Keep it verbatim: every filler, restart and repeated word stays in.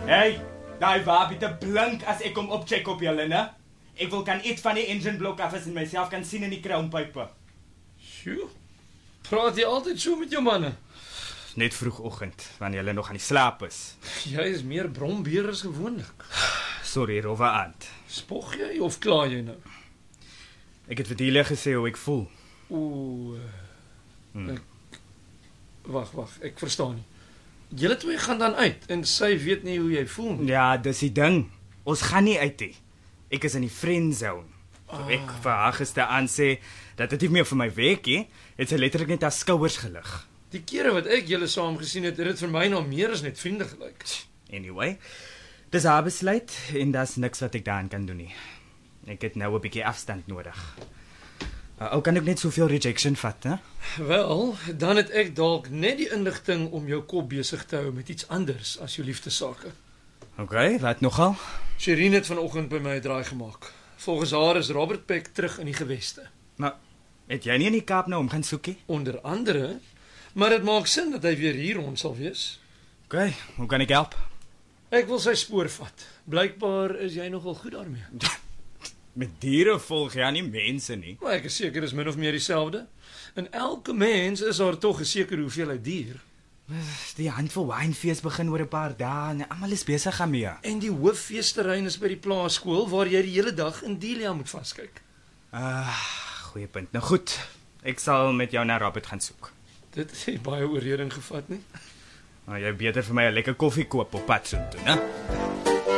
Hey, daai wapie te blink as ek kom opcheck op julle, né? Ek wil kan iets van die engine blok af is en myself kan sien in die kroonpype. Sjoe, praat jy altyd so met jou manne? Net vroegoggend, wanneer julle nog aan die slaap is. Jy is meer brombeer as gewoonlik. Sorry, rowwe aand. Spog jy of klaar jy nou? Ek het vir Delia gesê hoe ek voel. Oeh, Hmm. ek, wag, wag, ek verstaan nie. Julle twee gaan dan uit en sy weet nie hoe jy voel nie. Ja, dis die ding. Ons gaan nie uit nie. Ek is in die friend zone. So ek vir haar gister aan sê dat dit nie meer vir my werk nie, het sy letterlik net haar skouers gelig. Die kere wat ek julle saam gesien het, het dit vir my nou meer as net vriende gelyk. Anyway, dis haar besluit en daar's niks wat ek daaraan kan doen nie. Ek het nou 'n bietjie afstand nodig. Uh, ou kan ek net soveel rejection vat, hè? Wel, dan het ek dalk net die inligting om jou kop besig te hou met iets anders as jou liefdesake. Okay, wat nogal? Shireen het vanoggend by my 'n draai gemaak. Volgens haar is Robert Peck terug in die geweste. Maar het jy nie in die Kaap nou om gaan soekie? Onder andere, maar dit maak sin dat hy weer hier rond sal wees. Okay, hoe kan ek help? Ek wil sy spoor vat. Blykbaar is jy nogal goed daarmee. Met diere volg jy nie mense nie. Maar ek is seker dis min of meer dieselfde. In elke mens is daar tog 'n sekere hoeveelheid dier. Die handvol wynfees begin oor 'n paar dae en almal is besig daarmee. En die hooffeesterrein is by die plaasskool waar jy die hele dag in Delia moet vaskyk. Ah, goeie punt. Nou goed, ek sal met jou na Robert gaan soek. Dit het nie baie oorreding gevat nie. Maar jy beter vir my 'n lekker koffie koop op pad so toe, né?